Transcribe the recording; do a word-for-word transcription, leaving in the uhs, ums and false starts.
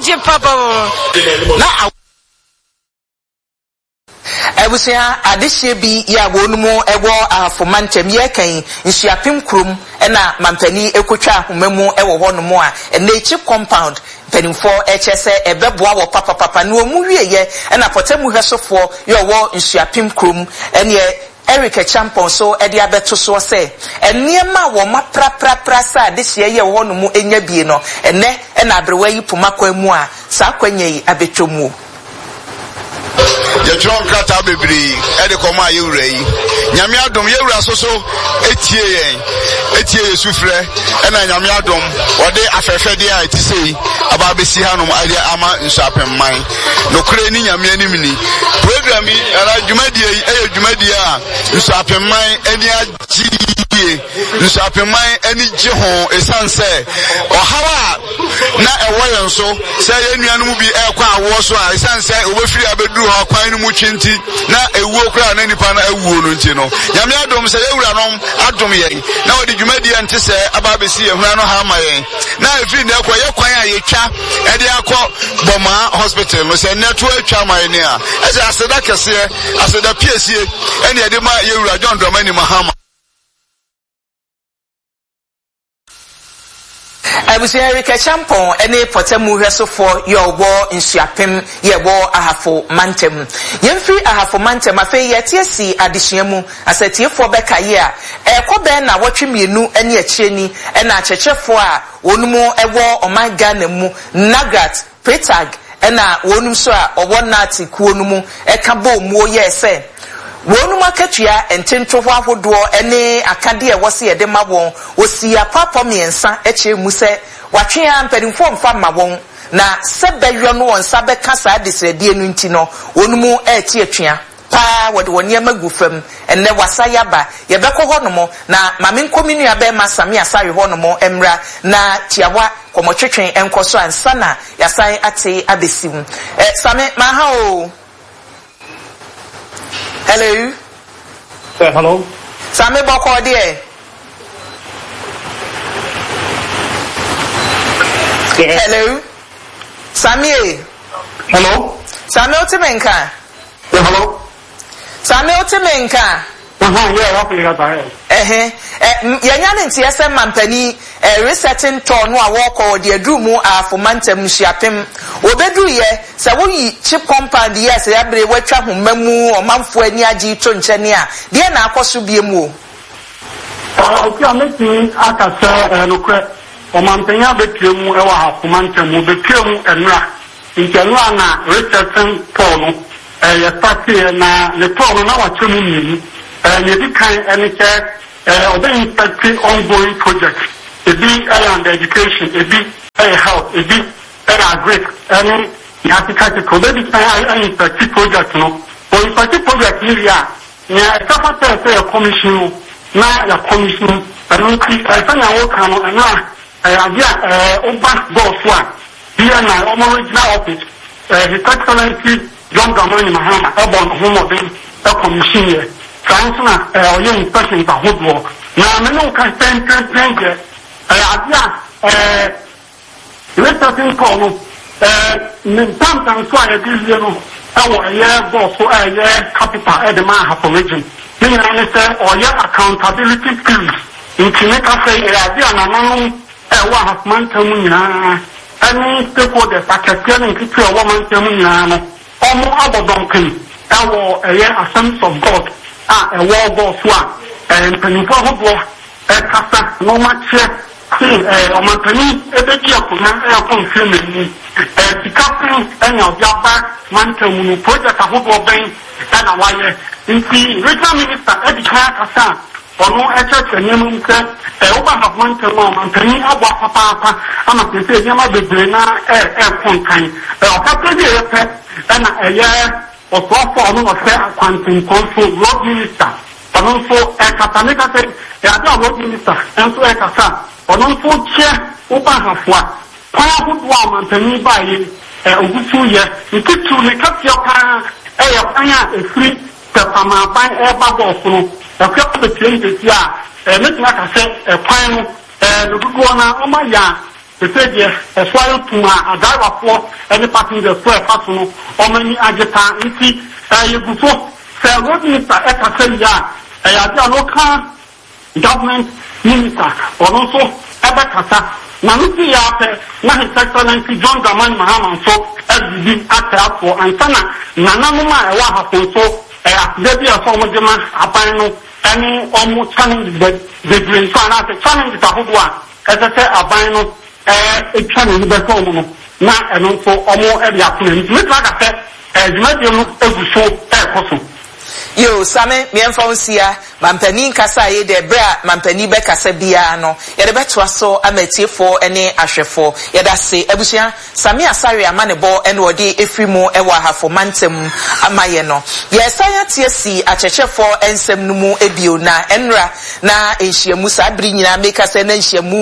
agye papa na Ebusia adehye bi ya wonumu ewo afomantem ye kan nsuapem krom na mampani ekotwa homamu ewo honomu a enechi compound penimfo echese ebeboa wo papa papa no mu wieye na potemu hwesofo ye wo nsuapem krom ene Eric Champon so edi abeto so se eniema wo ma pra pra pra sa adehye ye wo honomu enya bie no ene na abrewa yi puma kwamu a sa kwanya yi abetwomu ye tron krata bebri e de koma yewura yi nyame adom yewura soso etie yen etie yesufre e na nyame adom wode afefede a etisei aba besi hanom ade ama nsapem man no kure ni nyame anim ni program yi ara dwumadie yi e dwumadie a nsapem man eni agi nsapemman eni je ho esanse ohawa na ewoyen so se ye nuanum bi ekwa awo so a esanse obefiri abeduru ho kwan nu mu twenti na ewuo kura na nipa na ewuo no nti no nyame adom se yewura nom adom ye na wodi dwumadi ante se ababesi ehuna no ha ma ye na efiri na ekwa ye kwan a yetwa e de akọ Boma hospital no se neto atwa ma ye ne a ese aseda kese aseda piesie ene ye de ma yewura John Dramani Mahama Ebusia Eric Champon ene potemu hwesofo ye obo nsuapem ye bo ahafo mantem yemfiri ahafo mantem afi ye tiesi adesuamu asatiefo beka ye a ekobe na wotwemienu ene achieni ene achechefo a wonumu ewo oman Ghana mu Nagrat Petag ena wonum so a owo nati kuonumu eka bo mu ye se wonu makatua ententofo ahodo ene akade e wose ye de mabon osia papa miensa eche mu se watwe ampadimfo mfa mabon na sebedwo no wonsa be kasa adesrede enu nti no wonu mu eti atwa pa wode woni amagu fam enne wasayaba ye beko honomo na mame nkominu abe masami asawe honomo emra na tiawa komotwetwen enkoso ansa na yasan ate abesim eh same ma ha o hello. Uh, hello. Same boko there. Yeah. Hello. Same. Hello. Same otimenka. Yeah, hello. Same otimenka. Uh-huh, yeah, hopefully got that. Eh eh yanya nti ese mampani eh resetting ton no a walk the adrumu afo mantem hyiapem obedu ye se wo yi chip compound yes ya bre watwa homamu omanfo ani agi to nchene a de na akoso biemu o okay ameti akasa no kre o mampanya betremu e wa afo mantem betremu enra nkenwa na resetting ton no eh ya start na le ton na wa twemu ni and you can any check or the inspecting ongoing project. It be around education, it be a health, it be a great any article. Maybe I inspect project no. Or inspect project here, yeah, it's a say a commission, now a commission, and I find I work on and now I have open boss one. Here now, I'm original office. His Excellency John Dramani Mahama, about home of a commission here. Fransona eh oyin person ba hodo na me no kan ten ten ten eh adia eh reporting call no eh me tam tam so a dis year no awo eh boss so eh capital eh the man have region me na ne say oya accountability skills in make say eh adia na no eh wa have man tam nyina any stakeholders akete na nkitu e wa man tam nyina no omo abodonkin awo eh assembly of God ah a war boss one and penifo hobo e kasa no mache eh o mantani e be ji akuna e akon feme ni eh tikapin enya obiaba mantamu project ahobo ben na waye nti regional minister e di kasa ono e cheche nyemu nke e oba have mantamu mantani agba papa papa ama pese nyama bebre na e e konkan e o papa bi e pe na eye o so for no o se quantum control road minister ono so e katameka se e ada road minister enso e kasa ono so che oba hafwa kwa hodwa mantani ba ye e ogutu ye nkitu ne kapia pa e ya kwanya e free pepama ban e ba bo funu e kwa be tien de tia e metina ka se e kwan no e dogo na o ma ya said yes, a swallow to my driver for any passenger for a person or many agita, you see, you go so, say, road minister, Eka say, yeah, I have no car, government minister, or also, Ebekasa. Now, look here after, now his excellency John Dramani Mahama, so, as the actor for Antana, Nanamuma, I want to so, there be a form of demand, Apano, any almost challenge the green fan, as a challenge the Hubwa, as I say, Abano, a challenge the Homo, now and also almost every afternoon. Look like I said, as much as you look every show, air person. Yo, Same, me Fonsia, Mampani Kasa, ye de bra, Mampani Becca Sabiano, yet a better so a métier for any asher for, yet I say, Ebusia, Samia Saria Manebo, and Wadi, if we more ever have for Mantem, Amayeno. Yes, I at see a cheche for and some numu ebio na, enra, na, and she musa bring ya make us an enshemu.